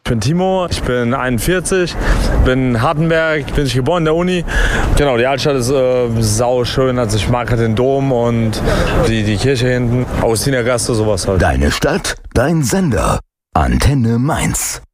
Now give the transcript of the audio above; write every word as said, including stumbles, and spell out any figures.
Ich bin Timo, ich bin einundvierzig, bin in Hartenberg, bin ich geboren in der Uni. Genau, die Altstadt ist äh, sau schön, also ich mag halt den Dom und die, die Kirche hinten, Augustinergasse, sowas halt. Deine Stadt, dein Sender, Antenne Mainz.